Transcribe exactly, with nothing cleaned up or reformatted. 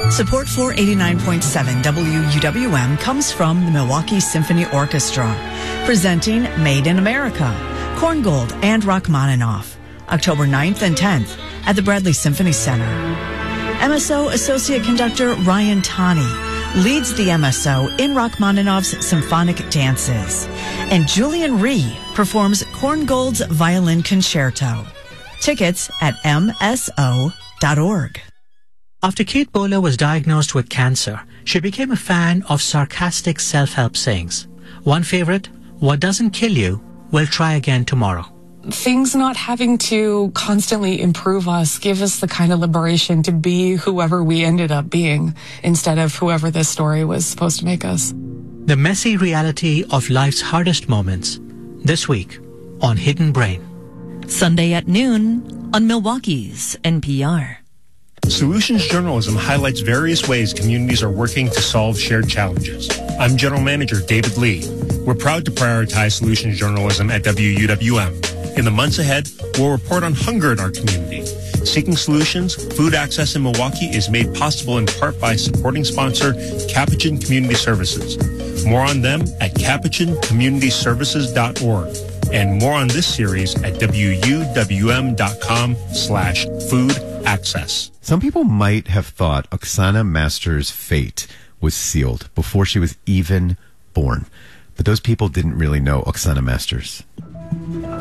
Support for eighty-nine point seven W U W M comes from the Milwaukee Symphony Orchestra, presenting Made in America, Korngold and Rachmaninoff, October ninth and tenth at the Bradley Symphony Center. M S O Associate Conductor Ryan Tani leads the M S O in Rachmaninoff's symphonic dances, and Julian Rhee performs Korngold's Violin Concerto. Tickets at M S O dot org. After Kate Bowler was diagnosed with cancer, she became a fan of sarcastic self-help sayings. One favorite, "What doesn't kill you will try again tomorrow." Things not having to constantly improve us give us the kind of liberation to be whoever we ended up being instead of whoever this story was supposed to make us. The messy reality of life's hardest moments, this week on Hidden Brain. Sunday at noon on Milwaukee's N P R. Solutions Journalism highlights various ways communities are working to solve shared challenges. I'm General Manager David Lee. We're proud to prioritize solutions journalism at W U W M. In the months ahead, we'll report on hunger in our community. Seeking Solutions, food access in Milwaukee is made possible in part by supporting sponsor Capuchin Community Services. More on them at capuchin community services dot org. And more on this series at W U W M dot com slash food access. Some people might have thought Oksana Masters' fate was sealed before she was even born. But those people didn't really know Oksana Masters.